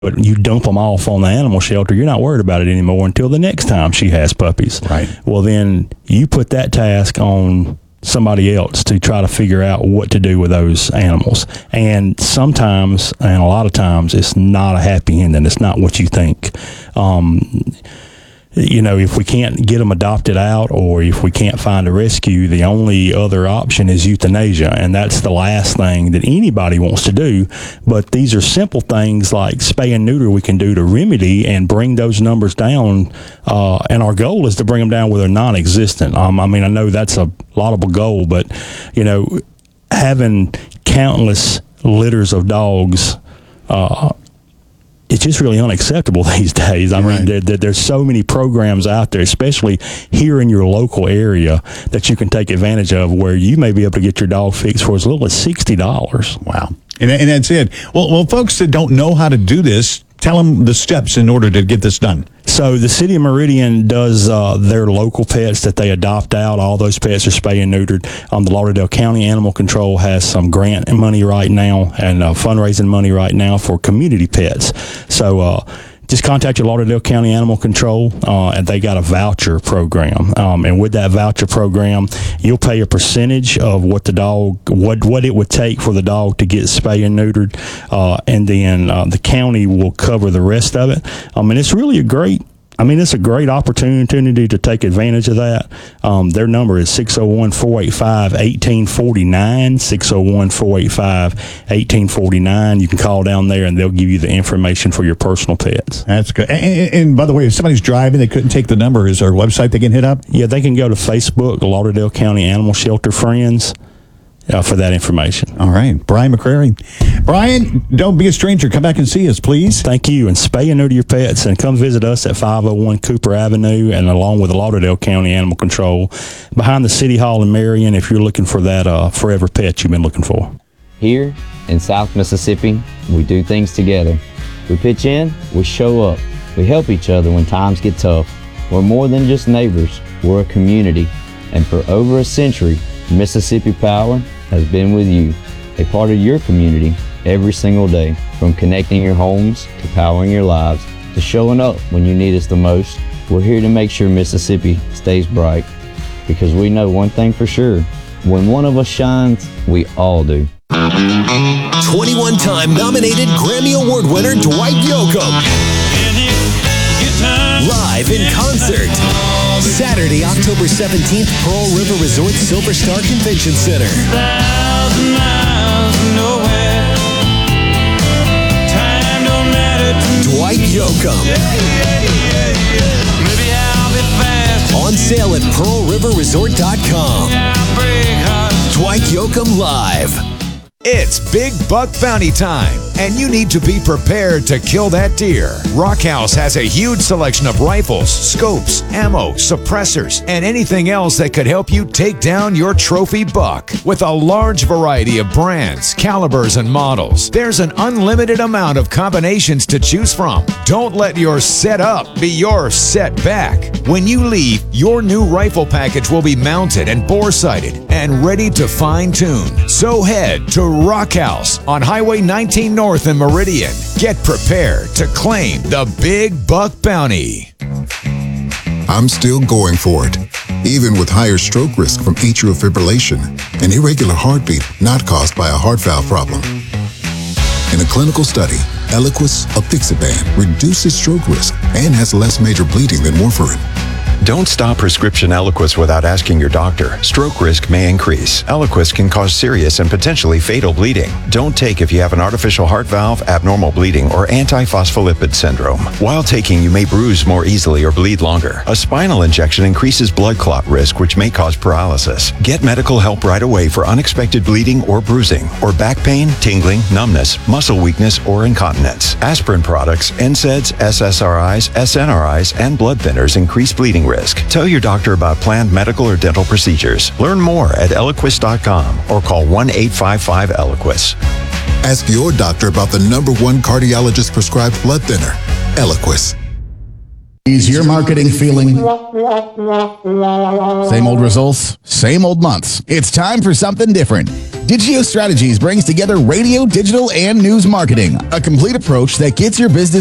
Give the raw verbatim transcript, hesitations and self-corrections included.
But you dump them off on the animal shelter, you're not worried about it anymore until the next time she has puppies. Right. Well, then you put that task on somebody else to try to figure out what to do with those animals. And sometimes, and a lot of times, it's not a happy ending. It's not what you think. Um, you know, if we can't get them adopted out, or if we can't find a rescue, the only other option is euthanasia, and that's the last thing that anybody wants to do. But these are simple things like spay and neuter we can do to remedy and bring those numbers down, uh, and our goal is to bring them down where they're non-existent. Um, I mean, I know that's a laudable goal, but, you know, having countless litters of dogs, uh, it's just really unacceptable these days. I You're mean, right. there, there, there's so many programs out there, especially here in your local area, that you can take advantage of, where you may be able to get your dog fixed for as little as sixty dollars. Wow. And, and that's it. Well, well, folks that don't know how to do this, tell them the steps in order to get this done. So the city of Meridian does uh, their local pets that they adopt out. All those pets are spay and neutered. Um, the Lauderdale County Animal Control has some grant money right now and uh, fundraising money right now for community pets. So uh, just contact your Lauderdale County Animal Control, uh, and they got a voucher program. Um, and with that voucher program, you'll pay a percentage of what the dog, what what it would take for the dog to get spay and neutered, uh, and then uh, the county will cover the rest of it. Um, and it's really a great. I mean, it's a great opportunity to take advantage of that. Um, their number is six oh one, four eight five, one eight four nine, six oh one, four eight five, one eight four nine. You can call down there, and they'll give you the information for your personal pets. That's good. And, and, and by the way, if somebody's driving, they couldn't take the number, is there a website they can hit up? Yeah, they can go to Facebook, Lauderdale County Animal Shelter Friends, uh, for that information. All right. Brian McCrary. Brian, don't be a stranger. Come back and see us, please. Thank you. And spay and neuter your pets, and come visit us at five oh one Cooper Avenue, and along with the Lauderdale County Animal Control behind the City Hall in Marion, if you're looking for that uh, forever pet you've been looking for. Here in South Mississippi, we do things together. We pitch in, we show up. We help each other when times get tough. We're more than just neighbors, we're a community. And for over a century, Mississippi Power has been with you, a part of your community every single day. From connecting your homes to powering your lives to showing up when you need us the most, we're here to make sure Mississippi stays bright. Because we know one thing for sure, when one of us shines, we all do. twenty-one time nominated Grammy Award winner Dwight Yoakam. Live in concert. Saturday, October seventeenth, Pearl River Resort Silver Star Convention Center. Thousand miles of nowhere. Time don't matter to me. Dwight Yoakam. Yeah, yeah, yeah, yeah. Maybe I'll be fast. On sale at pearl river resort dot com. I'll break hearts. Dwight Yoakam Live. It's Big Buck Bounty time, and you need to be prepared to kill that deer. Rockhouse has a huge selection of rifles, scopes, ammo, suppressors, and anything else that could help you take down your trophy buck. With a large variety of brands, calibers, and models, there's an unlimited amount of combinations to choose from. Don't let your setup be your setback. When you leave, your new rifle package will be mounted and bore-sighted and ready to fine-tune. So head to Rockhouse on Highway nineteen North in Meridian. Get prepared to claim the Big Buck Bounty. I'm still going for it, even with higher stroke risk from atrial fibrillation, an irregular heartbeat not caused by a heart valve problem. In a clinical study, Eliquis apixaban reduces stroke risk and has less major bleeding than warfarin. Don't stop prescription Eliquis without asking your doctor. Stroke risk may increase. Eliquis can cause serious and potentially fatal bleeding. Don't take if you have an artificial heart valve, abnormal bleeding, or antiphospholipid syndrome. While taking, you may bruise more easily or bleed longer. A spinal injection increases blood clot risk, which may cause paralysis. Get medical help right away for unexpected bleeding or bruising, or back pain, tingling, numbness, muscle weakness, or incontinence. Aspirin products, N SAIDs, S S R Is, S N R Is, and blood thinners increase bleeding risk. Tell your doctor about planned medical or dental procedures. Learn more at eliquis dot com or call one eight five five Eliquis. Ask your doctor about the number one cardiologist prescribed blood thinner, Eliquis. Is your marketing feeling same old results, same old months? It's time for something different. Digio Strategies brings together radio, digital, and news marketing, a complete approach that gets your business